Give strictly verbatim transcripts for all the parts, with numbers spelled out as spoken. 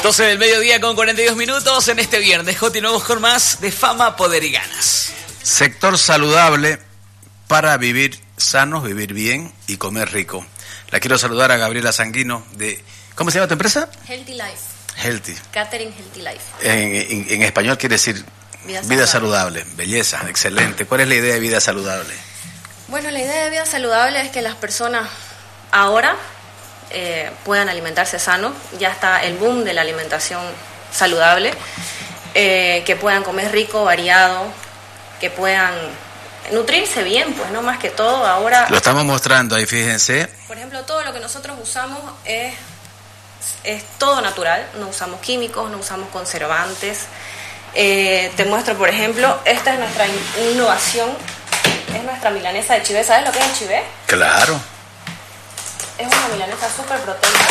doce del mediodía con cuarenta y dos minutos en este viernes. Continuamos con más de Fama, Poder y Ganas. Sector saludable para vivir sanos, vivir bien y comer rico. La quiero saludar a Gabriela Sanguino de... ¿Cómo se llama tu empresa? Healthy Life. Healthy. Catering Healthy Life. En, en, en español quiere decir vida, vida saludable. saludable. Belleza, excelente. ¿Cuál es la idea de vida saludable? Bueno, la idea de vida saludable es que las personas ahora eh, puedan alimentarse sano. Ya está el boom de la alimentación saludable. Eh, que puedan comer rico, variado, que puedan nutrirse bien, pues no más que todo ahora. Lo estamos mostrando ahí, fíjense. Por ejemplo, todo lo que nosotros usamos es, es todo natural, no usamos químicos, no usamos conservantes. Eh, te muestro, por ejemplo, esta es nuestra innovación, es nuestra milanesa de chivé. ¿Sabes lo que es el chivé? Claro. Es una milanesa súper proteica.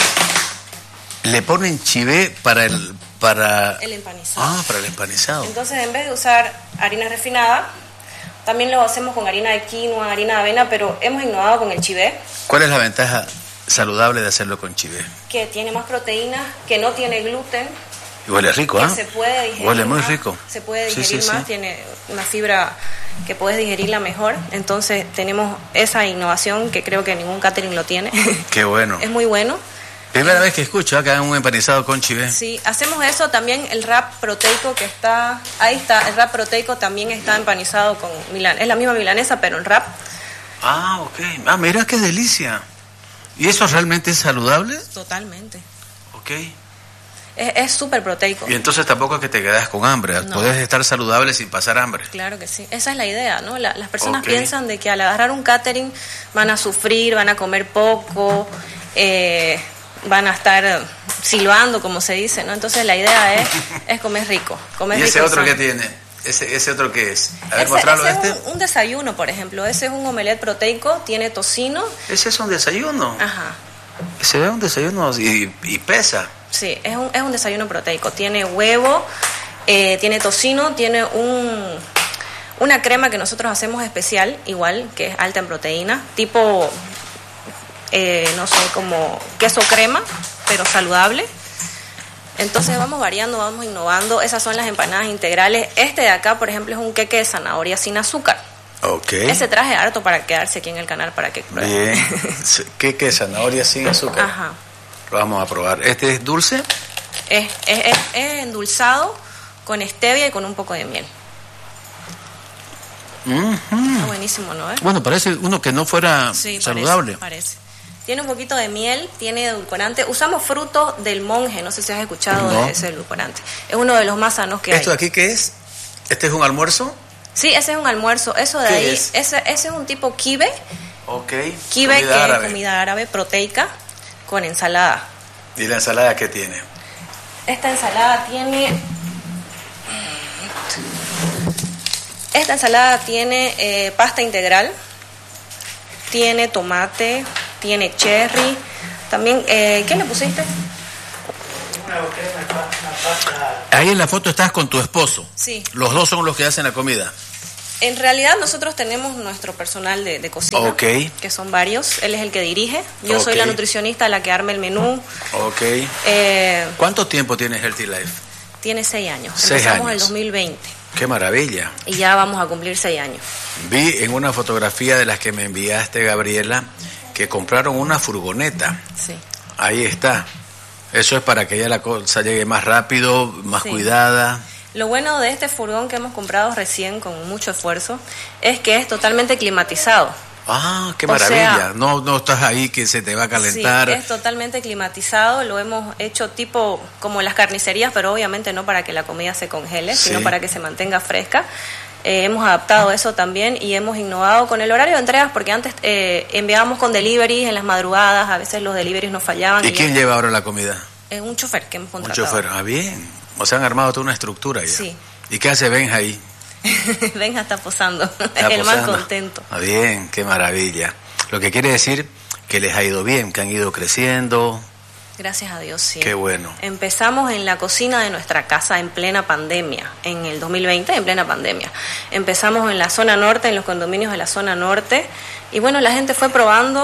Le ponen chivé para el... para el empanizado. Ah, para el empanizado. Entonces, en vez de usar harina refinada, también lo hacemos con harina de quinoa, harina de avena, pero hemos innovado con el chivé. ¿Cuál es la ventaja saludable de hacerlo con chivé? Que tiene más proteínas, que no tiene gluten. Y huele rico, ¿ah? ¿eh? Se puede digerir. Huele muy más, rico. Se puede digerir sí, sí, más, sí. Tiene una fibra que puedes digerirla mejor. Entonces, tenemos esa innovación que creo que ningún catering lo tiene. Qué bueno. Es muy bueno. Primera vez que escucho acá un empanizado con chivé. Sí, hacemos eso también, el wrap proteico que está, ahí está, el wrap proteico también está empanizado con milan, es la misma milanesa pero en wrap. Ah, ok. Ah, mira qué delicia. ¿Y eso realmente es saludable? Totalmente. Ok. Es súper proteico. Y entonces tampoco es que te quedas con hambre, No. Podés estar saludable sin pasar hambre. Claro que sí, esa es la idea, ¿no? La, las personas Okay. piensan de que al agarrar un catering van a sufrir, van a comer poco, eh... van a estar silbando, como se dice, ¿no? Entonces la idea es, es comer rico, comer ¿Y rico ese otro sano. que tiene? ¿Ese, ese otro qué es? A ver, Ese, mostrarlo ese este. es un, un desayuno, por ejemplo. Ese es un omelette proteico, tiene tocino. Ese es un desayuno. Ajá. Se ve un desayuno y, y pesa. Sí, es un, es un desayuno proteico. Tiene huevo, eh, tiene tocino, tiene un, una crema que nosotros hacemos especial, igual, que es alta en proteína, tipo... Eh, no sé, como queso crema, pero saludable. Entonces vamos variando, vamos innovando. Esas son las empanadas integrales. Este de acá, por ejemplo, es un queque de zanahoria sin azúcar. Ok. Ese traje harto para quedarse aquí en el canal para que prueben. Bien. Queque de zanahoria sin azúcar. Ajá. Lo vamos a probar. ¿Este es dulce? Es, es, es, es endulzado con stevia y con un poco de miel. Mm-hmm. Está buenísimo, ¿no? ¿Eh? Bueno, parece uno que no fuera Sí, saludable. Parece, parece. Tiene un poquito de miel, tiene edulcorante. Usamos fruto del monje, no sé si has escuchado No. de ese edulcorante. Es uno de los más sanos que ¿Esto hay. aquí qué es? ¿Este es un almuerzo? Sí, ese es un almuerzo. Eso de ¿Qué ahí, es? Ese, ese es un tipo kibe. Ok. Kibe, Comida que árabe. es comida árabe proteica con ensalada. ¿Y la ensalada qué tiene? Esta ensalada tiene... Esta ensalada tiene eh, pasta integral, tiene tomate, tiene cherry. También, eh, ¿qué le pusiste? Ahí en la foto estás con tu esposo. Sí. Los dos son los que hacen la comida. En realidad nosotros tenemos nuestro personal de, de cocina, Ok. que son varios. Él es el que dirige. Yo Ok. soy la nutricionista, la que arma el menú. Ok. Eh, ¿Cuánto tiempo tiene Healthy Life? tiene seis años. Seis Empezamos en el años. dos mil veinte ¡Qué maravilla! y ya vamos a cumplir seis años. Vi en una fotografía de las que me enviaste, Gabriela, que compraron una furgoneta. Sí. Ahí está. Eso es para que ya la cosa llegue más rápido, más Sí. cuidada. Lo bueno de este furgón que hemos comprado recién con mucho esfuerzo es que es totalmente climatizado. Ah, qué O maravilla. sea, no, no estás ahí que se te va a calentar. Sí, es totalmente climatizado. Lo hemos hecho tipo como las carnicerías, pero obviamente no para que la comida se congele, Sí. sino para que se mantenga fresca. Eh, hemos adaptado eso también y hemos innovado con el horario de entregas, porque antes eh, enviábamos con deliveries en las madrugadas, a veces los deliveries nos fallaban. ¿Y quién ya- lleva ahora la comida? Eh, un chofer que hemos Un contratado. chofer. Ah, bien. O sea, han armado toda una estructura ya. Sí. ¿Y qué hace Benja ahí? Benja está posando, Está el más posando. contento. Ah, bien, qué maravilla. Lo que quiere decir que les ha ido bien, que han ido creciendo. Gracias a Dios, sí. Qué bueno. Empezamos en la cocina de nuestra casa en plena pandemia, en el dos mil veinte, en plena pandemia. Empezamos en la zona norte, en los condominios de la zona norte, y bueno, la gente fue probando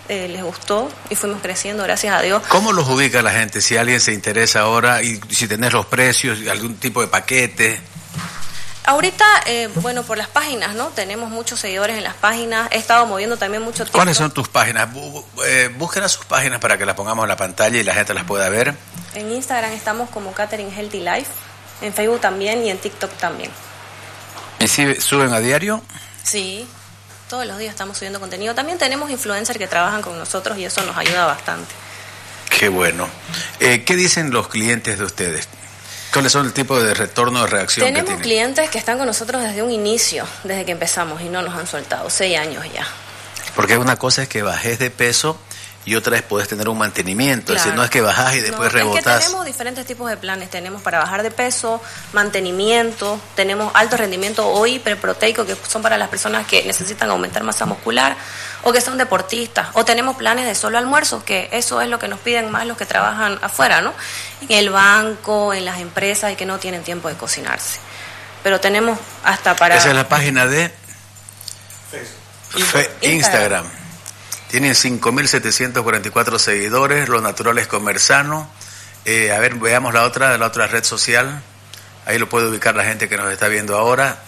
eh, les gustó y fuimos creciendo, gracias a Dios. ¿Cómo los ubica la gente? Si alguien se interesa ahora y si tenés los precios, algún tipo de paquete. Ahorita, eh, bueno, por las páginas, ¿no? Tenemos muchos seguidores en las páginas. He estado moviendo también mucho TikTok. ¿Cuáles son tus páginas? Bu- eh, busquen a sus páginas para que las pongamos en la pantalla y la gente las pueda ver. En Instagram estamos como Catherine Healthy Life, en Facebook también y en TikTok también. ¿Y si suben a diario? Sí, todos los días estamos subiendo contenido. También tenemos influencers que trabajan con nosotros y eso nos ayuda bastante. Qué bueno. Eh, ¿Qué dicen los clientes de ustedes? ¿Cuáles son el tipo de retorno de reacción Tenemos que tienen? clientes que están con nosotros desde un inicio, desde que empezamos y no nos han soltado, seis años ya. Porque una cosa es que bajes de peso y otra es podés tener un mantenimiento. Claro. Es decir, no es que bajás y después No, rebotás. Es que tenemos diferentes tipos de planes. Tenemos para bajar de peso, mantenimiento, tenemos alto rendimiento o hiperproteico, que son para las personas que necesitan aumentar masa muscular o que son deportistas. O tenemos planes de solo almuerzos, que eso es lo que nos piden más los que trabajan afuera, ¿no? En el banco, en las empresas y que no tienen tiempo de cocinarse. Pero tenemos hasta para... Esa es la página de Facebook. Fe- Instagram. Instagram. Tienen cinco mil setecientos cuarenta y cuatro seguidores, Lo Natural es Comer Sano. Eh, a ver, veamos la otra, la otra red social. Ahí lo puede ubicar la gente que nos está viendo ahora.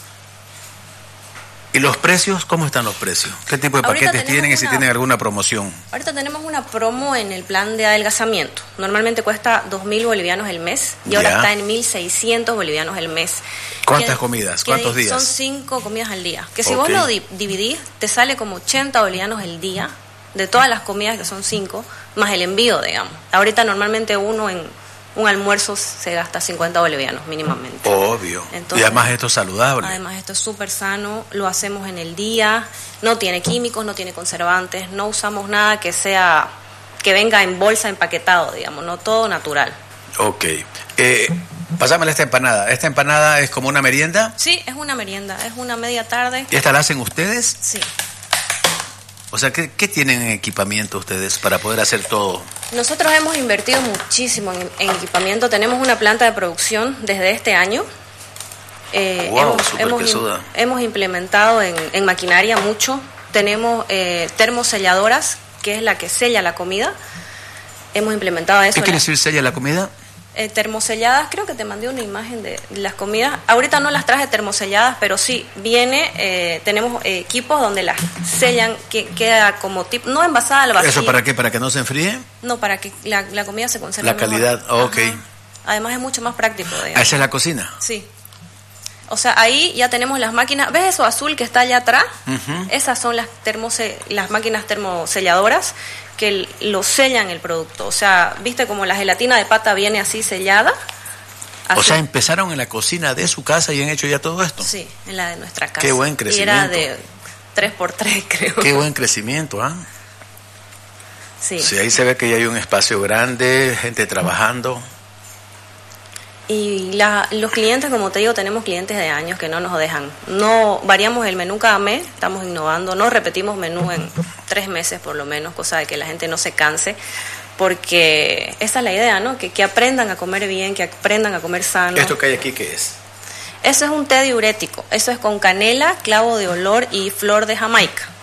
¿Y los precios? ¿Cómo están los precios? ¿Qué tipo de Ahorita paquetes tenemos tienen y si una- tienen alguna promoción? Ahorita tenemos una promo en el plan de adelgazamiento. Normalmente cuesta dos mil bolivianos el mes y ahora Ya. está en mil seiscientos bolivianos el mes. ¿Cuántas Que- comidas? que ¿Cuántos días? Son cinco comidas al día. Que si Ok. vos lo di- dividís, te sale como ochenta bolivianos el día de todas las comidas que son cinco, más el envío, digamos. Ahorita normalmente uno en un almuerzo se gasta cincuenta bolivianos mínimamente. Obvio. Entonces, y además esto es saludable. Además, esto es súper sano, lo hacemos en el día, no tiene químicos, no tiene conservantes, no usamos nada que sea, que venga en bolsa empaquetado, digamos, no todo natural. Ok. Eh, pasámosle esta empanada. ¿Esta empanada es como una merienda? Sí, es una merienda, es una media tarde. ¿Y esta la hacen ustedes? Sí. O sea, ¿qué, qué tienen en equipamiento ustedes para poder hacer todo? Nosotros hemos invertido muchísimo en, en equipamiento, tenemos una planta de producción desde este año. Eh, Wow, hemos, súper hemos, pesuda. hemos implementado en, en maquinaria mucho. Tenemos eh, termoselladoras, que es la que sella la comida. Hemos implementado eso. ¿Qué en quiere la- decir sella la comida? Eh, termoselladas, creo que te mandé una imagen de las comidas. Ahorita no las traje termoselladas, pero sí, viene, eh, tenemos eh, equipos donde las sellan, que queda como tipo, no envasada al vacío. ¿Eso para qué? ¿Para que no se enfríe? No, para que la, la comida se conserve La mejor. calidad, ok. Ajá. Además es mucho más práctico, Ah, digamos. esa es la cocina. Sí. O sea, ahí ya tenemos las máquinas. ¿Ves eso azul que está allá atrás? Ujú. Esas son las termose, las máquinas termoselladoras que l- lo sellan el producto. O sea, ¿viste como la gelatina de pata viene así sellada? O Así. sea, empezaron en la cocina de su casa y han hecho ya todo esto. Sí, en la de nuestra casa. Qué buen Y crecimiento. era de tres por tres, creo. Qué buen crecimiento, ¿ah? Sí. Sí, ahí se ve que ya hay un espacio grande, gente trabajando. Y la, los clientes, como te digo, tenemos clientes de años que no nos dejan. No variamos el menú cada mes, estamos innovando, no repetimos menú en tres meses por lo menos, cosa de que la gente no se canse, porque esa es la idea, ¿no? Que, que aprendan a comer bien, que aprendan a comer sano. ¿Esto que hay aquí qué es? Eso es un té diurético, eso es con canela, clavo de olor y flor de Jamaica.